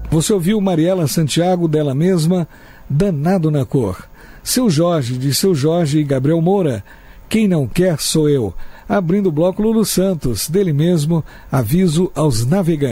Você ouviu Mariela Santiago, dela mesma, Danado na Cor. Seu Jorge, de Seu Jorge e Gabriel Moura, Quem Não Quer Sou Eu. Abrindo o bloco, Lulu Santos, dele mesmo, Aviso aos Navegantes.